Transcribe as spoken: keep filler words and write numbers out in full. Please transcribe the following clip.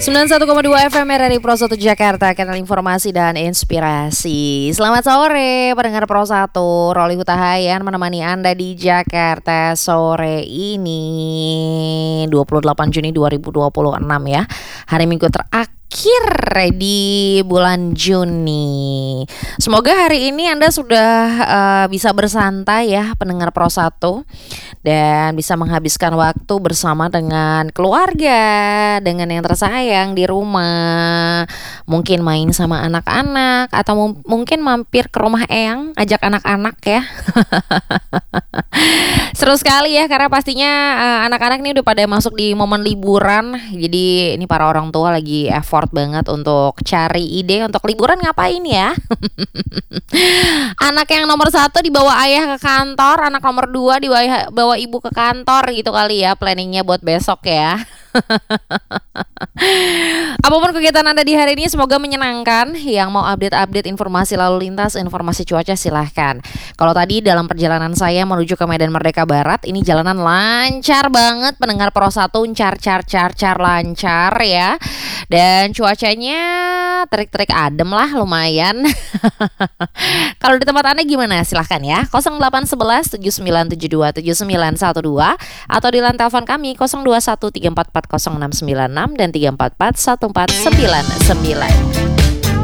sembilan puluh satu koma dua F M R R I Pro satu Jakarta, kanal informasi dan inspirasi. Selamat sore pendengar Pro satu, Roli Hutahayan menemani Anda di Jakarta sore ini dua puluh delapan Juni dua ribu dua puluh enam ya. Hari Minggu terakhir di bulan Juni. Semoga hari ini Anda sudah uh, bisa bersantai ya pendengar Pro satu, dan bisa menghabiskan waktu bersama dengan keluarga, dengan yang tersayang di rumah. Mungkin main sama anak-anak, atau m- mungkin mampir ke rumah Eyang, ajak anak-anak ya. Seru sekali ya, karena pastinya uh, anak-anak ini udah pada masuk di momen liburan. Jadi ini para orang tua lagi effort banget untuk cari ide untuk liburan ngapain ya. Anak yang nomor satu dibawa ayah ke kantor, anak nomor dua dibawa bawa ibu ke kantor gitu kali ya planningnya buat besok ya. Apapun kegiatan Anda di hari ini semoga menyenangkan. Yang mau update-update informasi lalu lintas, informasi cuaca silahkan. Kalau tadi dalam perjalanan saya menuju ke Medan Merdeka Barat, ini jalanan lancar banget pendengar Pro satu, car car car car lancar ya. Dan cuacanya terik-terik adem lah, lumayan. Kalau di tempat Anda gimana? Silahkan ya, nol delapan satu satu tujuh sembilan tujuh dua tujuh sembilan satu dua, atau di line telepon kami nol dua satu tiga empat empat nol enam sembilan enam dan tiga empat empat satu empat sembilan sembilan.